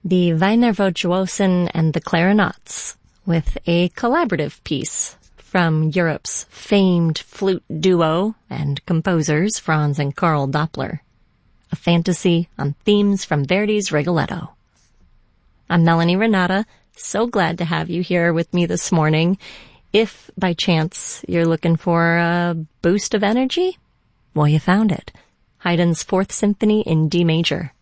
the Wiener Virtuosen and the Clarinets, with a collaborative piece from Europe's famed flute duo and composers Franz and Karl Doppler, a fantasy on themes from Verdi's Rigoletto. I'm Melanie Renata, so glad to have you here with me this morning. If, by chance, you're looking for a boost of energy, well, you found it. Haydn's Fourth Symphony in D major.